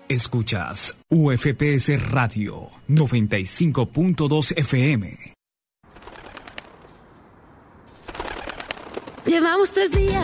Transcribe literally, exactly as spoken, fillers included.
Escuchas U F P S Radio noventa y cinco punto dos F M. Llevamos tres días